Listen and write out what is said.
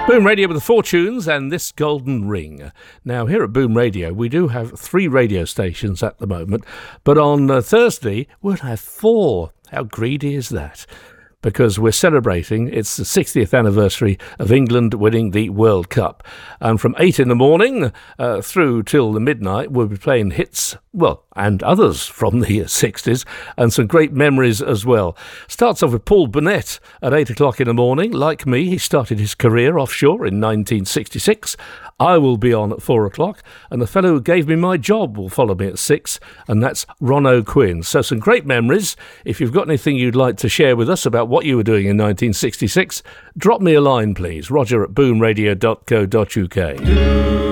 Boom Radio with the Fortunes and This Golden Ring. Now, here at Boom Radio, we do have 3 radio stations at the moment, but on Thursday, we'll have 4. How greedy is that? Because we're celebrating, it's the 60th anniversary of England winning the World Cup. And from 8 in the morning through till the midnight, we'll be playing hits, well, and others from the 60s, and some great memories as well. Starts off with Paul Burnett at 8 o'clock in the morning. Like me, he started his career offshore in 1966. I will be on at 4 o'clock, and the fellow who gave me my job will follow me at 6, and that's Ron O'Quinn. So some great memories. If you've got anything you'd like to share with us about what you were doing in 1966, drop me a line, please. Roger at boomradio.co.uk.